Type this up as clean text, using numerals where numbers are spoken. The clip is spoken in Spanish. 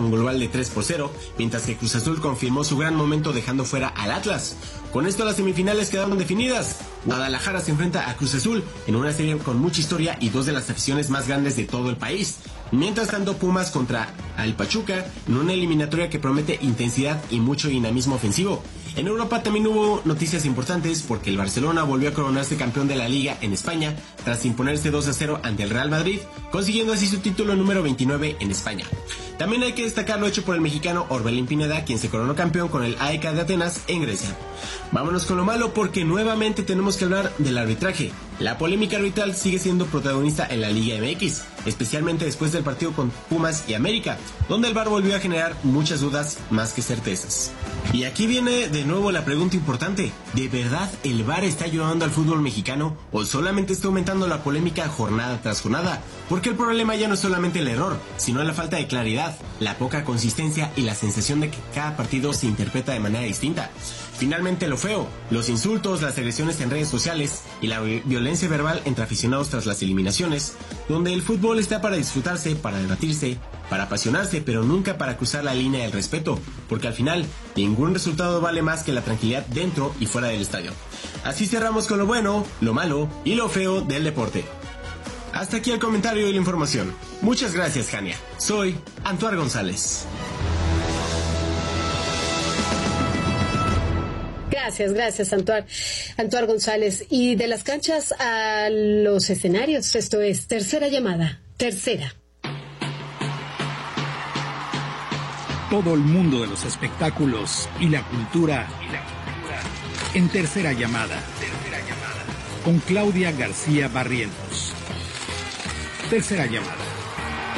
con global de 3-0, mientras que Cruz Azul confirmó su gran momento dejando fuera al Atlas. Con esto las semifinales quedaron definidas. Guadalajara se enfrenta a Cruz Azul en una serie con mucha historia y dos de las aficiones más grandes de todo el país. Mientras tanto, Pumas contra el Pachuca en una eliminatoria que promete intensidad y mucho dinamismo ofensivo. En Europa también hubo noticias importantes porque el Barcelona volvió a coronarse campeón de la Liga en España tras imponerse 2-0 ante el Real Madrid, consiguiendo así su título número 29 en España. También hay que destacar lo hecho por el mexicano Orbelín Pineda, quien se coronó campeón con el AEK de Atenas en Grecia. Vámonos con lo malo porque nuevamente tenemos que hablar del arbitraje. La polémica arbitral sigue siendo protagonista en la Liga MX, especialmente después del partido con Pumas y América, donde el VAR volvió a generar muchas dudas más que certezas. Y aquí viene de nuevo la pregunta importante: ¿de verdad el VAR está ayudando al fútbol mexicano o solamente está aumentando la polémica jornada tras jornada? Porque el problema ya no es solamente el error, sino la falta de claridad, la poca consistencia y la sensación de que cada partido se interpreta de manera distinta. Finalmente lo feo, los insultos, las agresiones en redes sociales y la violencia verbal entre aficionados tras las eliminaciones, donde el fútbol está para disfrutarse, para debatirse, para apasionarse, pero nunca para cruzar la línea del respeto, porque al final ningún resultado vale más que la tranquilidad dentro y fuera del estadio. Así cerramos con lo bueno, lo malo y lo feo del deporte. Hasta aquí el comentario y la información. Muchas gracias, Jania. Soy Antoine González. Gracias, Antoine González. Y de las canchas a los escenarios, esto es Tercera Llamada. Tercera. Todo el mundo de los espectáculos y la cultura en Tercera Llamada. Con Claudia García Barrientos. Tercera Llamada.